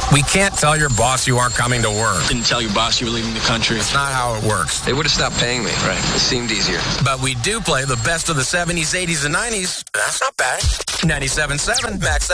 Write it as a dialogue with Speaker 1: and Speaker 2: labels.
Speaker 1: We can't tell your boss you aren't coming to work.
Speaker 2: Didn't tell your boss you were leaving the country.
Speaker 1: It's not how it works.
Speaker 3: They would have stopped paying me.
Speaker 2: Right.
Speaker 3: It seemed easier.
Speaker 1: But we do play the best of the 70s, 80s, and 90s. That's not bad. 97.7 Max